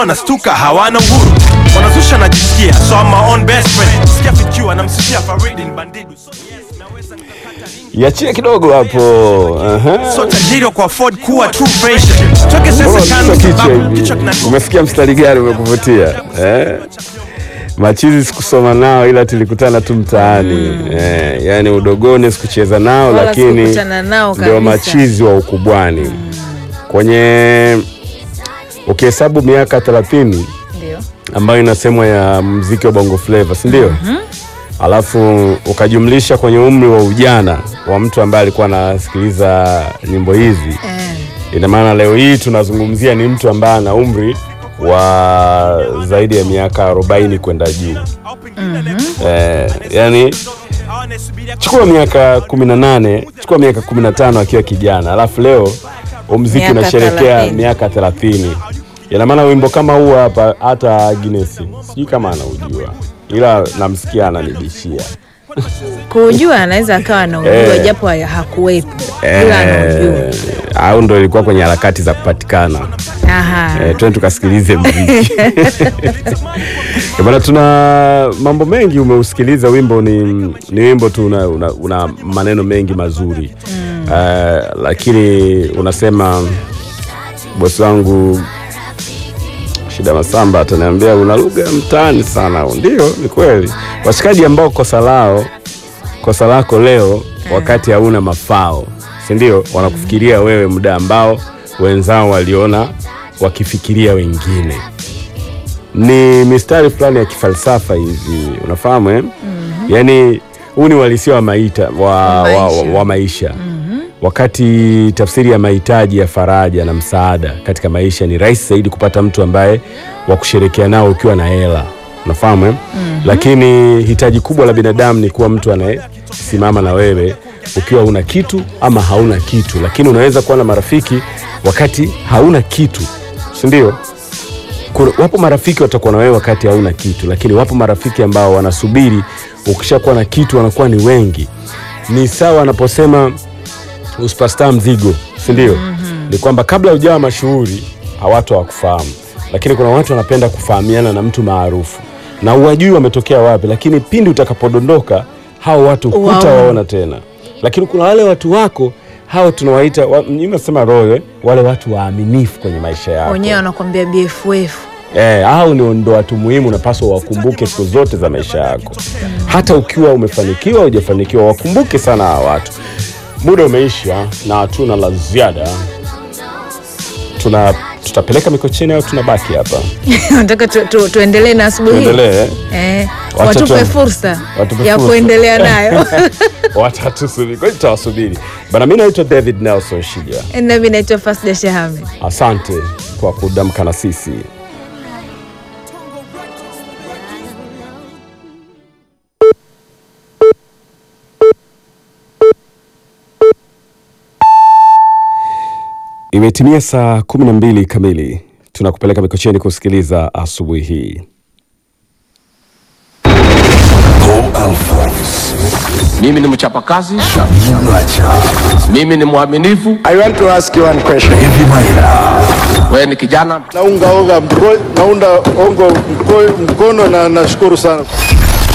wanastuka hawana uhuru, wanazusha najisikia, so I'm my own best friend. Sikia fikiwa na msifia Faridin Bandidu. So yes, naweza nikakata Yachia kidogo hapo. So tajiri kwa afford kuwa true patient. Toke sasa kanu sababu kichwa kina. Umesikia mstari gani umekuvutia? Machizi sikusoma nao ila tulikutana tu mtaani. Yani udogoni sikucheza nao wala lakini ndio machizi wa ukubwani. Kwenye ukihesabu miaka 30 ndio ambayo inasemwa ya muziki wa Bongo Flava, si ndio? Alafu ukajumlisha kwenye umri wa ujana wa mtu ambaye alikuwa anasikiliza nyimbo hizi. Ina maana leo hii tunazungumzia ni mtu ambaye ana umri wa zaidi ya miaka 40 kwenda juu. Yani chukua miaka 18, chukua miaka 15 akiwa kijana, alafu leo muziki unasherehekea miaka 30. Ina maana wimbo kama huu hapa hata Guinness sijui kama anaujua, ila namsikia ananibishia. Kujua anaweza akawa anaujua japo hakuwepo. Ila anaujua. Au ndo ilikuwa kwenye harakati za kupatikana. Twende tukasikilize muziki. Bwana, tuna mambo mengi umeusikiliza. Wimbo ni wimbo tu una maneno mengi mazuri. Lakini unasema bosi wangu Shida Masamba ataniambia una lugha mtaani sana. Ndio, ni kweli. Washikaji ambao kosa lako leo wakati hauna mafao, si ndio? Wanakufikiria wewe muda ambao wenzao waliona wakifikiria wengine. Ni mistari fulani ya kifalsafa hivi, unafahamu Yani huu ni uhalisia wa maisha. Wakati tafsiri ya mahitaji ya faraja na msaada katika maisha ni rahisi zaidi kupata mtu ambaye wa kushirikiana nao ukiwa na hela, unafahamu Lakini hitaji kubwa la binadamu ni kuwa mtu anayesimama na wewe ukiwa una kitu ama hauna kitu. Lakini unaweza kuwa na marafiki wakati hauna kitu, si ndio? Wapo marafiki watakuwa na wewe wakati hauna kitu, lakini wapo marafiki ambao wanasubiri ukishakuwa na kitu, wanakuwa ni wengi. Ni sawa anaposema superstar mzigo, si ndio? Ni kwamba kabla hujawa mashuhuri watu hawakufahamu, lakini kuna watu wanapenda kufahamiana na mtu maarufu na uwajui wametokea wapi, lakini pindi utakapodondoka hao watu hutawaona tena. Lakini kuna wale watu wako, hao tunawaita nimesema roho, wale watu waaminifu kwenye maisha yako. Wenyewe wanakuambia BFF. Hao ndio watu muhimu, unapaswa wakumbuke siku zote za maisha yako. Hata ukiwa umefanikiwa au hujafanikiwa, wakumbuke sana hao watu. Muda umeisha na hatuna la ziada. Tutapeleka Mikocheni au tunabaki hapa? Nataka tuendelee na asubuhi. Tuendelee. Watupe fursa ya kuendelea nayo. Watatusubiri. Kwa hiyo tutawasubiri. Bana, mimi naitwa David Nelson Shija. Na mimi naitwa Fasda Shahame. Asante kwa kudamka na sisi. Imetimia saa 12 kamili. Tunakupeleka Mikocheni kusikiliza asubuhi hii. Mimi ni mchapakazi. Mimi ni mwaminifu. I want to ask you one question. Wewe ni kijana. Naunga mkono na nashukuru sana.